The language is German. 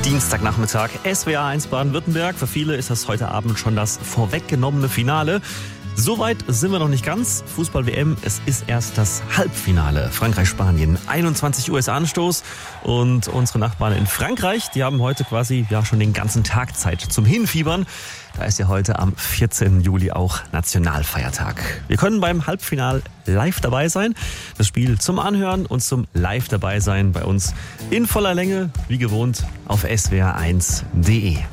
Dienstagnachmittag, SWR 1 Baden-Württemberg. Für viele ist das heute Abend schon das vorweggenommene Finale. Soweit sind wir noch nicht ganz. Fußball-WM, es ist erst das Halbfinale. Frankreich-Spanien, 21 Uhr ist Anstoß. Und unsere Nachbarn in Frankreich, die haben heute quasi schon den ganzen Tag Zeit zum Hinfiebern. Da ist ja heute am 14. Juli auch Nationalfeiertag. Wir können beim Halbfinale live dabei sein. Das Spiel zum Anhören und zum Live dabei sein bei uns in voller Länge, wie gewohnt, auf swr1.de.